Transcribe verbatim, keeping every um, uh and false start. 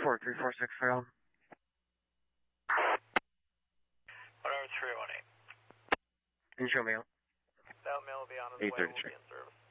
four three four six zero. Whatever, three one eight. Can you show mail? That mail will be on its way. We'll be in service.